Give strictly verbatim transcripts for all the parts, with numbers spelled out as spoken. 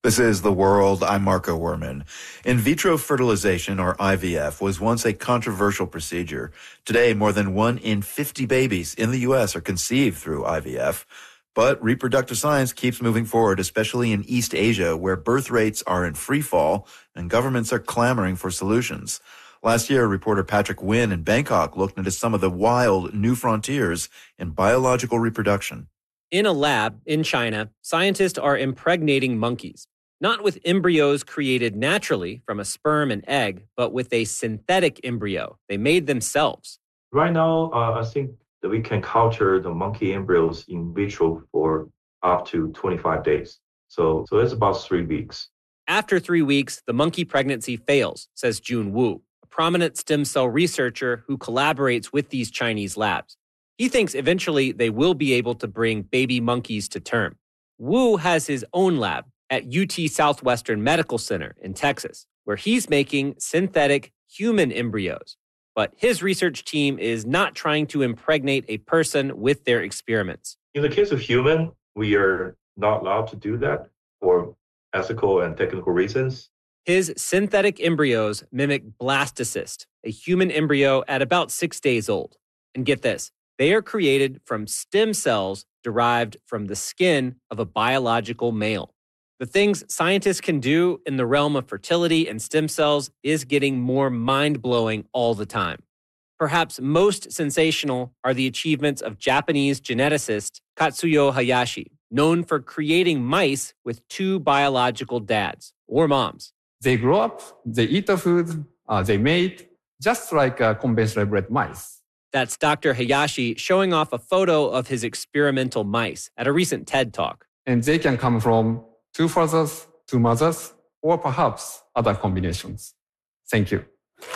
This is The World. I'm Marco Werman. In vitro fertilization, or I V F, was once a controversial procedure. Today, more than one in fifty babies in the U S are conceived through I V F. But reproductive science keeps moving forward, especially in East Asia, where birth rates are in free fall and governments are clamoring for solutions. Last year, reporter Patrick Wynn in Bangkok looked into some of the wild new frontiers in biological reproduction. In a lab in China, scientists are impregnating monkeys. Not with embryos created naturally from a sperm and egg, but with a synthetic embryo they made themselves. Right now, uh, I think that we can culture the monkey embryos in vitro for up to twenty-five days. So, so it's about three weeks. After three weeks, the monkey pregnancy fails, says Jun Wu, a prominent stem cell researcher who collaborates with these Chinese labs. He thinks eventually they will be able to bring baby monkeys to term. Wu has his own lab at U T Southwestern Medical Center in Texas, where he's making synthetic human embryos. But his research team is not trying to impregnate a person with their experiments. In the case of human, we are not allowed to do that for ethical and technical reasons. His synthetic embryos mimic blastocyst, a human embryo at about six days old. And get this, they are created from stem cells derived from the skin of a biological male. The things scientists can do in the realm of fertility and stem cells is getting more mind-blowing all the time. Perhaps most sensational are the achievements of Japanese geneticist Katsuyo Hayashi, known for creating mice with two biological dads, or moms. They grow up, they eat the food uh, they made, just like uh, conventionally bred mice. That's Doctor Hayashi showing off a photo of his experimental mice at a recent TED Talk. And they can come from two fathers, two mothers, or perhaps other combinations. Thank you.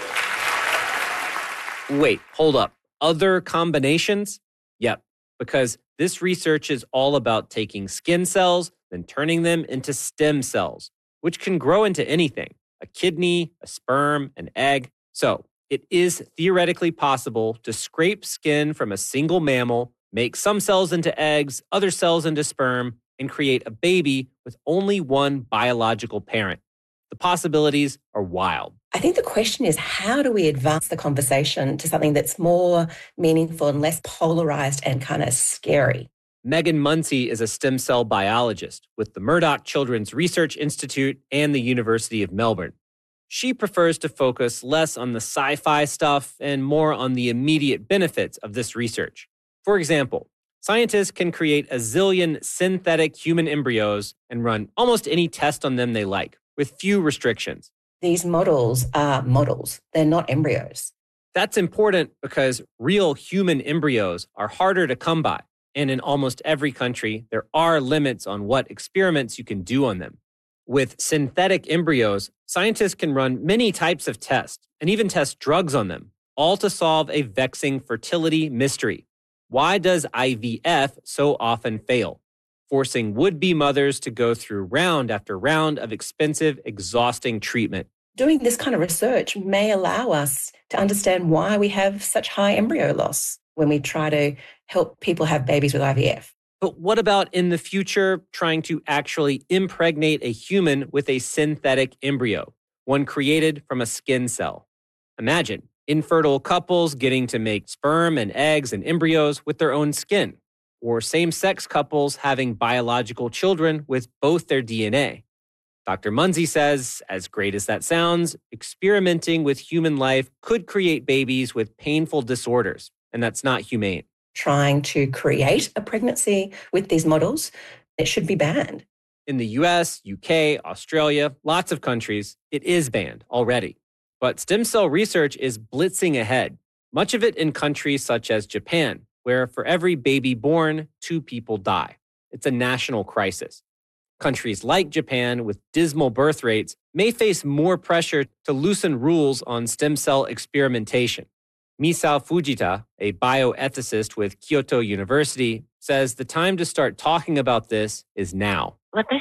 Wait, hold up. Other combinations? Yep, because this research is all about taking skin cells, then turning them into stem cells, which can grow into anything, a kidney, a sperm, an egg. So it is theoretically possible to scrape skin from a single mammal, make some cells into eggs, other cells into sperm, and create a baby with only one biological parent. The possibilities are wild. I think the question is, how do we advance the conversation to something that's more meaningful and less polarized and kind of scary? Megan Munsey is a stem cell biologist with the Murdoch Children's Research Institute and the University of Melbourne. She prefers to focus less on the sci-fi stuff and more on the immediate benefits of this research. For example, scientists can create a zillion synthetic human embryos and run almost any test on them they like, with few restrictions. These models are models. They're not embryos. That's important because real human embryos are harder to come by. And in almost every country, there are limits on what experiments you can do on them. With synthetic embryos, scientists can run many types of tests and even test drugs on them, all to solve a vexing fertility mystery. Why does I V F so often fail, forcing would-be mothers to go through round after round of expensive, exhausting treatment? Doing this kind of research may allow us to understand why we have such high embryo loss when we try to help people have babies with I V F. But what about in the future trying to actually impregnate a human with a synthetic embryo, one created from a skin cell? Imagine infertile couples getting to make sperm and eggs and embryos with their own skin, or same-sex couples having biological children with both their D N A. Doctor Munsey says, as great as that sounds, experimenting with human life could create babies with painful disorders, and that's not humane. Trying to create a pregnancy with these models, it should be banned. In the U S, U K, Australia, lots of countries, it is banned already. But stem cell research is blitzing ahead, much of it in countries such as Japan, where for every baby born, two people die. It's a national crisis. Countries like Japan, with dismal birth rates, may face more pressure to loosen rules on stem cell experimentation. Misao Fujita, a bioethicist with Kyoto University, says the time to start talking about this is now.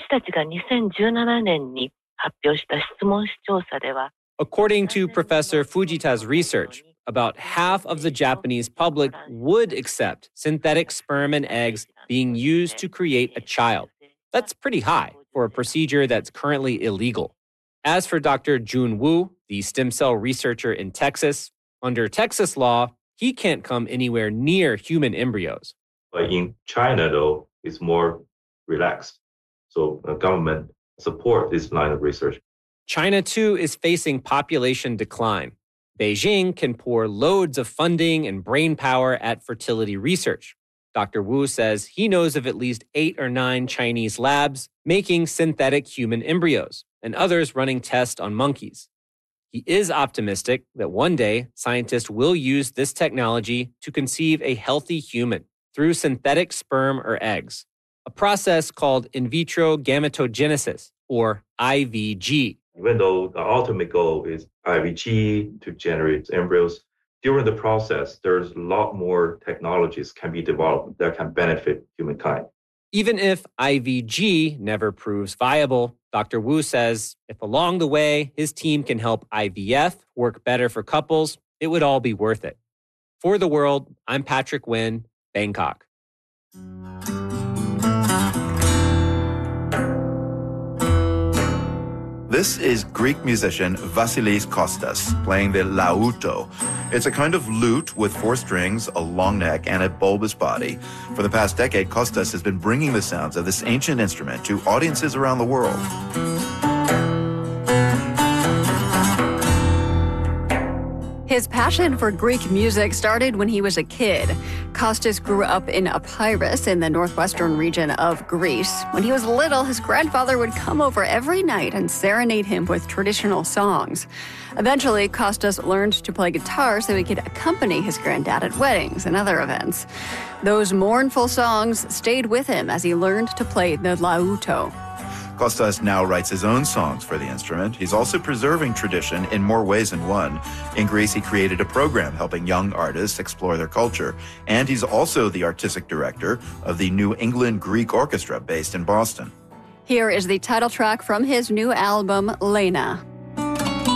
According to Professor Fujita's research, about half of the Japanese public would accept synthetic sperm and eggs being used to create a child. That's pretty high for a procedure that's currently illegal. As for Doctor Jun Wu, the stem cell researcher in Texas, under Texas law, he can't come anywhere near human embryos. But in China, though, it's more relaxed. So the government support this line of research. China, too, is facing population decline. Beijing can pour loads of funding and brain power at fertility research. Doctor Wu says he knows of at least eight or nine Chinese labs making synthetic human embryos and others running tests on monkeys. He is optimistic that one day scientists will use this technology to conceive a healthy human through synthetic sperm or eggs, a process called in vitro gametogenesis, or I V G. Even though the ultimate goal is I V G to generate embryos, during the process, there's a lot more technologies can be developed that can benefit humankind. Even if I V G never proves viable, Doctor Wu says if along the way his team can help I V F work better for couples, it would all be worth it. For The World, I'm Patrick Nguyen, Bangkok. This is Greek musician Vasilis Kostas playing the lauto. It's a kind of lute with four strings, a long neck, and a bulbous body. For the past decade, Kostas has been bringing the sounds of this ancient instrument to audiences around the world. His passion for Greek music started when he was a kid. Kostas grew up in Epirus in the northwestern region of Greece. When he was little, his grandfather would come over every night and serenade him with traditional songs. Eventually, Kostas learned to play guitar so he could accompany his granddad at weddings and other events. Those mournful songs stayed with him as he learned to play the lauto. Kostas now writes his own songs for the instrument. He's also preserving tradition in more ways than one. In Greece, he created a program helping young artists explore their culture. And he's also the artistic director of the New England Greek Orchestra based in Boston. Here is the title track from his new album, Lena.